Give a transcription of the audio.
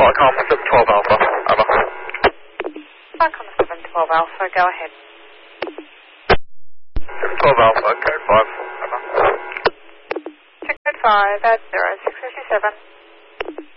Flight Comma 712 Alpha, over. Flight Comma 712 Alpha, go ahead. 712 Alpha, code 5, over. Code 5 at 0657.